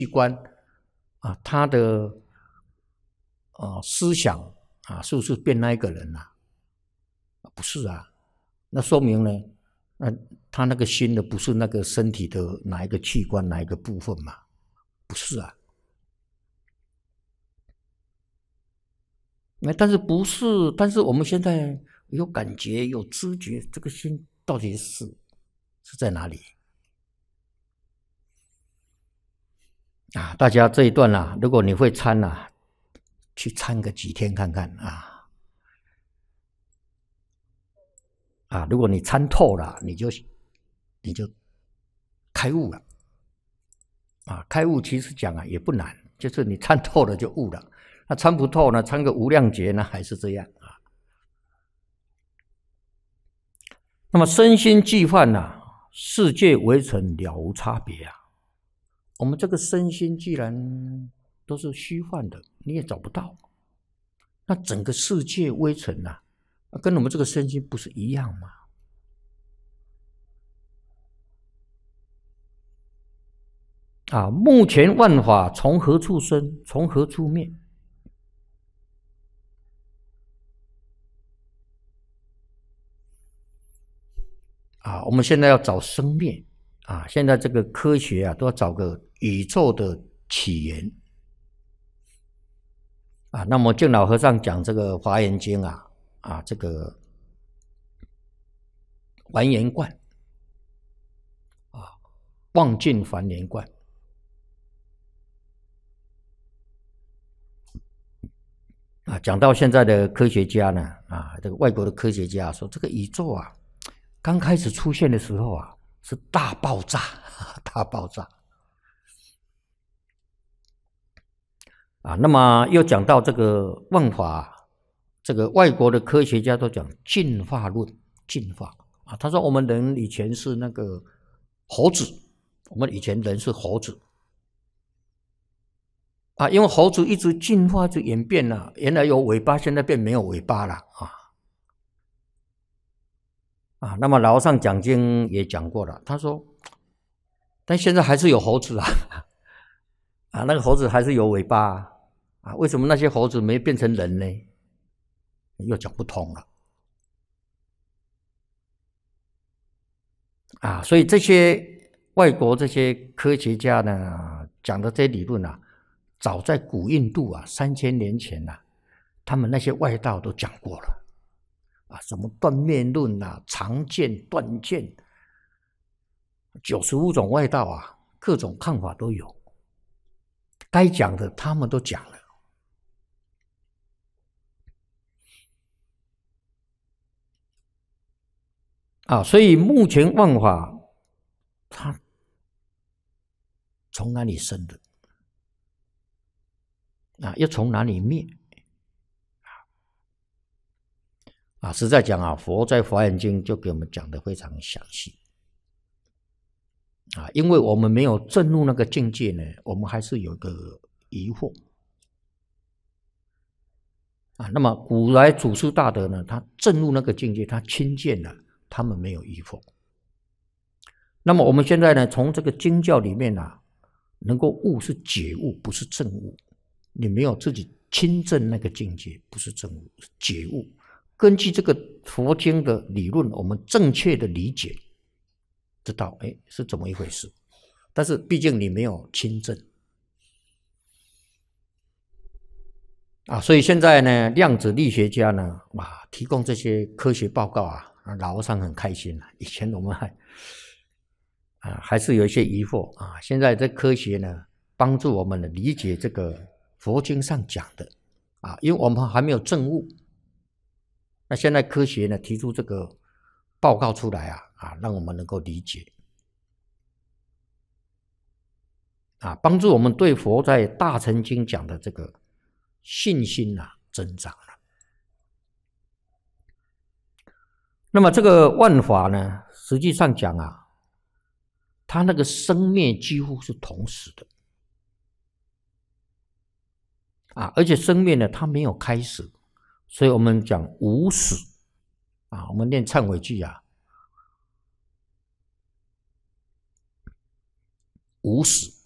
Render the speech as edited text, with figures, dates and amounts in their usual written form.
器官啊，他的思想啊，是不是变那一个人啊？不是啊，那说明呢，他那个心的不是那个身体的哪一个器官哪一个部分嘛？不是啊。但是不是？但是我们现在有感觉有知觉，这个心到底是在哪里？啊，大家这一段啊，如果你会参啊，去参个几天看看啊。如果你参透了，你就开悟了。开悟其实讲也不难，就是你参透了就悟了。那参不透呢，参个无量劫呢，还是这样啊。那么身心既幻世界微尘了无差别啊。我们这个身心既然都是虚幻的，你也找不到，那整个世界微尘跟我们这个身心不是一样吗？目前万法从何处生，从何处灭？我们现在要找生灭现在这个科学都要找个宇宙的起源那么净老和尚讲这个《华严经》这个还原观望尽还原观讲到现在的科学家呢这个外国的科学家说，这个宇宙刚开始出现的时候是大爆炸，大爆炸那么又讲到这个万法，这个外国的科学家都讲进化论，进化他说我们人以前是那个猴子，我们以前人是猴子因为猴子一直进化，一直演变原来有尾巴，现在变没有尾巴了那么老和尚讲经也讲过了，他说，但现在还是有猴子那个猴子还是有尾巴为什么那些猴子没变成人呢？又讲不通了所以这些外国这些科学家呢讲的这些理论早在古印度3000年前他们那些外道都讲过了什么断灭论常见、断见，95种外道各种看法都有，该讲的他们都讲了所以目前万法它从哪里生的又从哪里灭实在讲佛在《华严经》就给我们讲的非常详细因为我们没有证入那个境界呢，我们还是有个疑惑那么古来祖师大德呢，他证入那个境界，他亲见了，他们没有疑惑。那么我们现在呢，从这个经教里面能够悟是解悟，不是证悟。你没有自己亲证那个境界，不是证悟，是解悟。根据这个佛经的理论，我们正确的理解，知道是怎么一回事。但是毕竟你没有亲证所以现在呢，量子力学家呢提供这些科学报告老和尚很开心以前我们还是有一些疑惑现在这科学呢帮助我们理解这个佛经上讲的因为我们还没有证悟，那现在科学呢提出这个报告出来让我们能够理解帮助我们对佛在大乘经讲的这个信心增长了。那么这个万法呢，实际上讲它那个生灭几乎是同时的而且生灭呢，它没有开始，所以我们讲无始我们念忏悔句无始